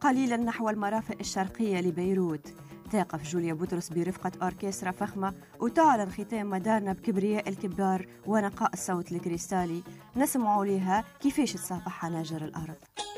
قليلا نحو المرافق الشرقية لبيروت. تقف جوليا بطرس برفقة أوركسترا فخمة وتعلن ختام مدارنا بكبرياء الكبار ونقاء الصوت الكريستالي. نسمع لها كيفاش تصافح حناجر الأرض.